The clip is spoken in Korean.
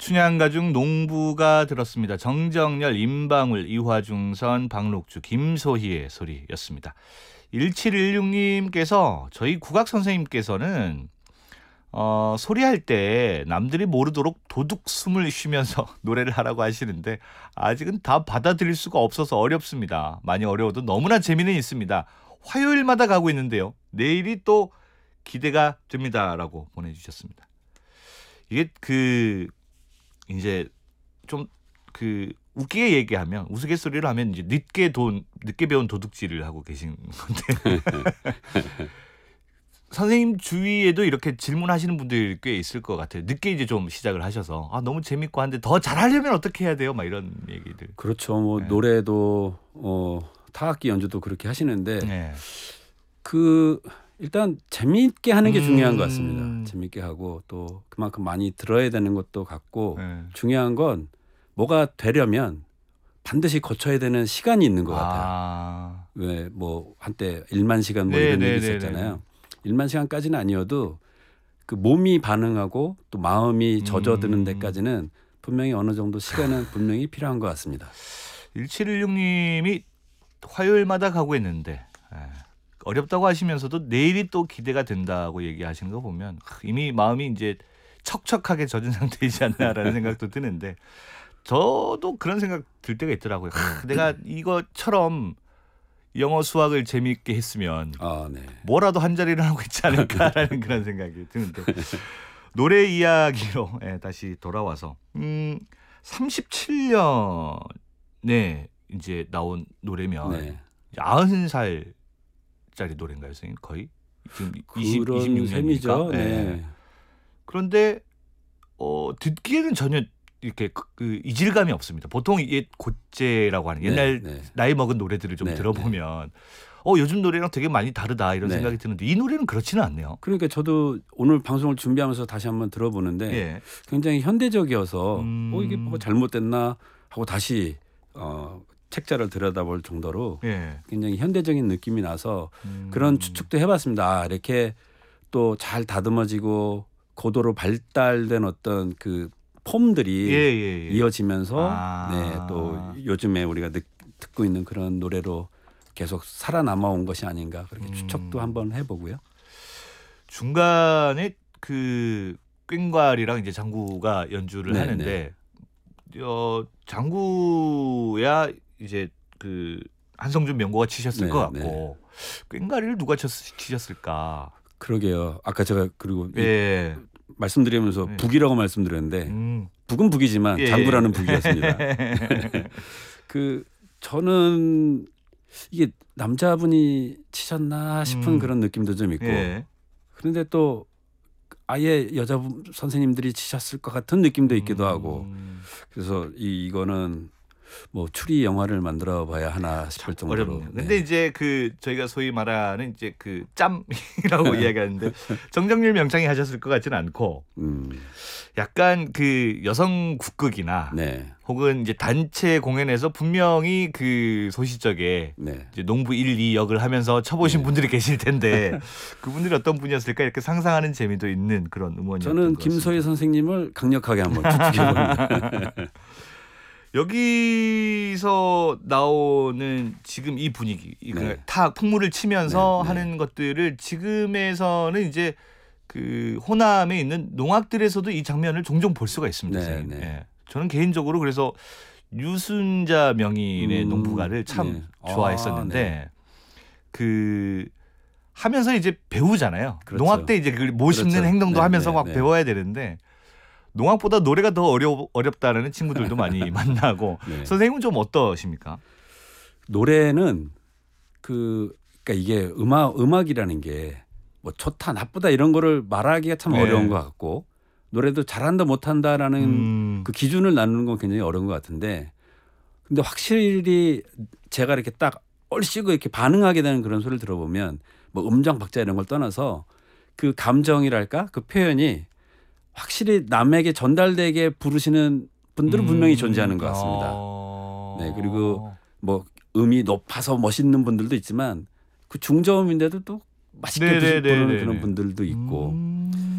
춘향가중 농부가 들었습니다. 정정열, 임방울, 이화중선, 박록주, 김소희의 소리였습니다. 1716님께서 저희 국악 선생님께서는 소리할 때 남들이 모르도록 도둑 숨을 쉬면서 노래를 하라고 하시는데 아직은 다 받아들일 수가 없어서 어렵습니다. 많이 어려워도 너무나 재미는 있습니다. 화요일마다 가고 있는데요. 내일이 또 기대가 됩니다라고 보내주셨습니다. 이게 이제 좀 웃기게 얘기하면 우스갯소리를 하면 이제 늦게 배운 도둑질을 하고 계신 건데 선생님 주위에도 이렇게 질문하시는 분들이 꽤 있을 것 같아요. 늦게 이제 좀 시작을 하셔서 너무 재밌고 한데 더 잘하려면 어떻게 해야 돼요? 막 이런 얘기들. 그렇죠. 뭐 네. 노래도 타악기 연주도 그렇게 하시는데 네. 일단 재미있게 하는 게 중요한 것 같습니다. 재미있게 하고 또 그만큼 많이 들어야 되는 것도 같고 중요한 건 뭐가 되려면 반드시 거쳐야 되는 시간이 있는 것 같아요. 왜 뭐 한때 1만 시간 뭐 이런 얘기 있었잖아요. 1만 시간까지는 아니어도 그 몸이 반응하고 또 마음이 젖어드는 데까지는 분명히 어느 정도 시간은 분명히 필요한 것 같습니다. 1716님이 화요일마다 가고 있는데 어렵다고 하시면서도 내일이 또 기대가 된다고 얘기하시는 거 보면 이미 마음이 이제 척척하게 젖은 상태이지 않나라는 생각도 드는데 저도 그런 생각 들 때가 있더라고요. 내가 이것처럼 영어 수학을 재미있게 했으면 뭐라도 한 자리를 하고 있지 않을까라는 그런 생각이 드는데 노래 이야기로 다시 돌아와서 37년에 이제 나온 노래면 90살 짜리 노래인가요, 선생님? 거의 지금 26년이죠. 네. 그런데 듣기에는 전혀 이렇게 이질감이 없습니다. 보통 옛 고제라고 하는 옛날 나이 먹은 노래들을 좀 들어보면 요즘 노래랑 되게 많이 다르다 이런 생각이 드는데 이 노래는 그렇지는 않네요. 그러니까 저도 오늘 방송을 준비하면서 다시 한번 들어보는데 굉장히 현대적이어서 이게 뭐가 잘못됐나 하고 다시 책자를 들여다볼 정도로 굉장히 현대적인 느낌이 나서 그런 추측도 해봤습니다. 이렇게 또 잘 다듬어지고 고도로 발달된 어떤 그 폼들이 이어지면서 또 요즘에 우리가 듣고 있는 그런 노래로 계속 살아남아 온 것이 아닌가 그렇게 추측도 한번 해보고요. 중간에 꽹과리랑 이제 장구가 연주를 하는데 장구야 이제 한성준 명곡가 치셨을 것 같고 꽹과리를 누가 치셨을까? 그러게요. 아까 제가 그리고 말씀드리면서 북이라고 말씀드렸는데 북은 북이지만 장구라는 북이었습니다. 저는 이게 남자분이 치셨나 싶은 그런 느낌도 좀 있고 그런데 또 아예 여자 선생님들이 치셨을 것 같은 느낌도 있기도 하고 그래서 이거는 뭐 추리 영화를 만들어 봐야 하나 싶을 정도로. 어렵네요. 근데 이제 저희가 소위 말하는 이제 짬이라고 이야기하는데 정정률 명창이 하셨을 것 같지는 않고 약간 여성 국극이나 혹은 이제 단체 공연에서 분명히 소시적에 이제 농부 1, 2 역을 하면서 쳐보신 분들이 계실 텐데 그분들이 어떤 분이었을까 이렇게 상상하는 재미도 있는 그런 음원이었던 저는 것 같습니다. 김소희 선생님을 강력하게 한번 추측해봅니다. 여기서 나오는 지금 이 분위기, 타악 풍물을 치면서 하는 것들을 지금에서는 이제 호남에 있는 농악들에서도 이 장면을 종종 볼 수가 있습니다. 저는 개인적으로 그래서 유순자 명인의 농부가를 참 좋아했었는데 하면서 이제 배우잖아요. 그렇죠. 농악 때 이제 모 심는 행동도 하면서 막 배워야 되는데. 농악보다 노래가 더 어렵다는 친구들도 많이 만나고 선생님은 좀 어떠십니까? 노래는 그러니까 이게 음악이라는 게 뭐 좋다 나쁘다 이런 거를 말하기가 참 어려운 것 같고 노래도 잘한다 못한다라는 그 기준을 나누는 건 굉장히 어려운 것 같은데 근데 확실히 제가 이렇게 딱 얼씨구 이렇게 반응하게 되는 그런 소리를 들어보면 뭐 음정 박자 이런 걸 떠나서 그 감정이랄까 그 표현이 확실히 남에게 전달되게 부르시는 분들은 분명히 존재하는 것 같습니다. 그리고 뭐 음이 높아서 멋있는 분들도 있지만 그 중저음인데도 또 맛있게 부르는 그런 분들도 있고